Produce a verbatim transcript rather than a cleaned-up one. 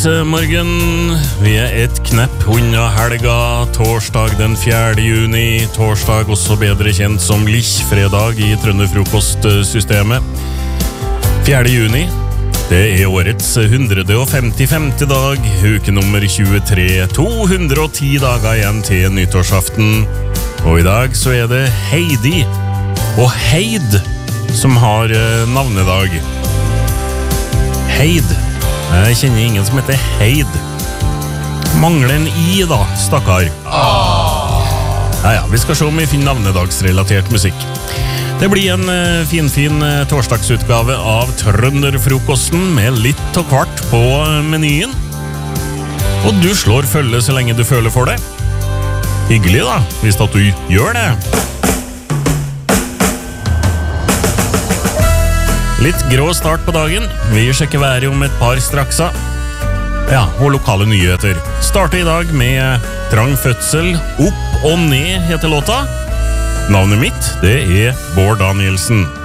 morgen. Vi er et knepp unna helga, torsdag den fjerde juni. Torsdag også bedre kjent som Lichfredag i Trønderfrokostsystemet. fjerde juni, det er årets hundre og femtifemte dag, uke nummer tjuetre. to hundre og ti dager igjen til nyttårsaften. Og i dag så er det Heidi og Heid som har navnedag. Heid. Jeg kjenner ingen som heter Heid. Mangler en I da, stakkar. Ja, ja, vi skal se om vi finner navnedagsrelatert musikk. Det blir en uh, fin, fin uh, torsdagsutgave av Trønderfrokosten med litt og kvart på uh, menyen. Og du slår følge så lenge du føler for det. Hyggelig da, hvis at du gjør det. Litt grå start på dagen. Vi sjekker været om et par straksa. Ja, og lokale nyheter. Starter i dag med Trang fødsel, opp og ned heter låta. Navnet mitt, det er Bård Danielsen.